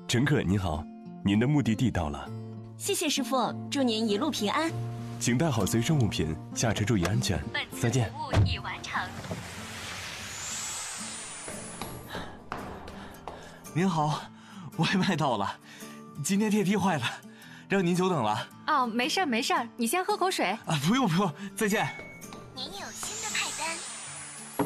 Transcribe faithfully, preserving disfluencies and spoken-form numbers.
乘客您好，您的目的地到了。 谢谢师傅，祝您一路平安。 请带好随身物品，下车注意安全。再见。 本次服务已完成。 您好，外卖到了，今天电梯坏了，让您久等了。 哦，没事儿没事儿，你先喝口水。 啊，不用不用，再见。